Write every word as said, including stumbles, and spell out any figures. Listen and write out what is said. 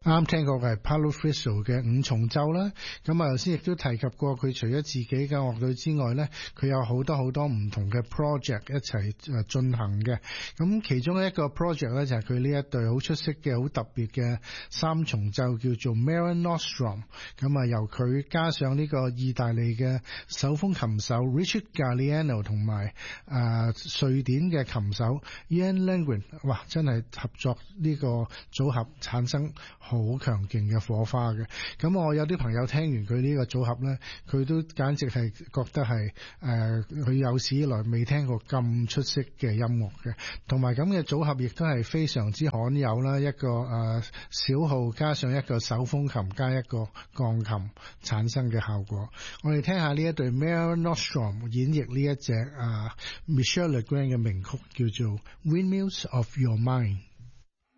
啱聽過嘅係 Paulo Freire 嘅五重奏啦，咁啊頭先亦都提及過佢除咗自己嘅樂隊之外咧，佢有好多好多唔同嘅 project 一齊誒進行嘅。咁其中一個 project 咧就係佢呢一隊好出色嘅好特別嘅三重奏叫做 Mare Nostrum， 咁啊由佢加上呢個意大利嘅手風琴手 Richard Galliano 同埋誒瑞典嘅琴手 Ian Langren， 哇真係合作呢個組合產生好強勁嘅火花嘅。咁我有啲朋友聽完佢呢個組合咧，佢都簡直係覺得係誒佢有史以來未聽過咁出色嘅音樂嘅，同埋咁嘅組合亦都係非常之罕有啦。一個誒、呃、小號加上一個手風琴加一個鋼琴產生嘅效果。我哋聽下呢一隊 Mare Nostrum 演繹呢一隻啊 Michel Legrand 嘅名曲叫做 Windmills of Your Mind。